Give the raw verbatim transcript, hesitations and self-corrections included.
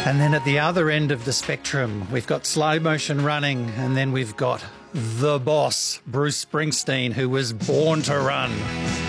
And then at the other end of the spectrum, we've got slow motion running, and then we've got the boss, Bruce Springsteen, who was born to run.